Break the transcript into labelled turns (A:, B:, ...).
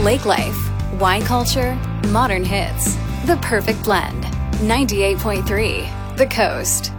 A: Lake life, wine culture, modern hits. The perfect blend. 98.3 The Coast.